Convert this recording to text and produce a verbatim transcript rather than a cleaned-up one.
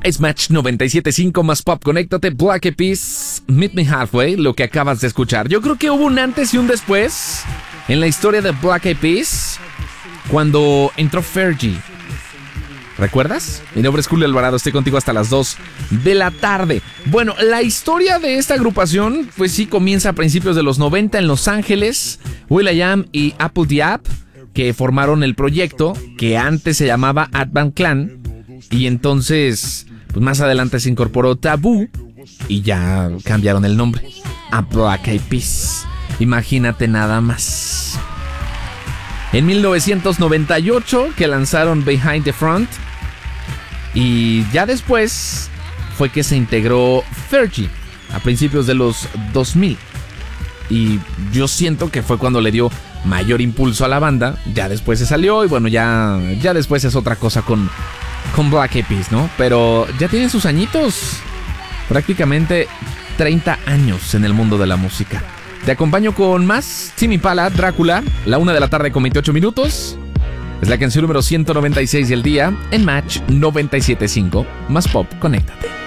Es Match noventa y siete punto cinco más Pop. Conéctate, Black Eyed Peas, Meet Me Halfway, lo que acabas de escuchar. Yo creo que hubo un antes y un después en la historia de Black Eyed Peas cuando entró Fergie. ¿Recuerdas? Mi nombre es Julio Alvarado, estoy contigo hasta las dos de la tarde. Bueno, la historia de esta agrupación, pues sí, comienza a principios de los noventa en Los Ángeles. will.i.am y Apple Diab, que formaron el proyecto, que antes se llamaba Ant-Man Clan, y entonces, pues más adelante se incorporó Taboo, y ya cambiaron el nombre a Black Eyed Peas. Imagínate nada más. En mil novecientos noventa y ocho, que lanzaron Behind the Front, y ya después fue que se integró Fergie a principios de los dos mil. Y yo siento que fue cuando le dio mayor impulso a la banda. Ya después se salió y bueno, ya, ya después es otra cosa con, con Black Eyed Peas, ¿no? Pero ya tienen sus añitos, prácticamente treinta años en el mundo de la música. Te acompaño con más Tame Impala, Drácula, la una de la tarde con veintiocho minutos. Es la canción número ciento noventa y seis del día en Match noventa y siete punto cinco más Pop. Conéctate.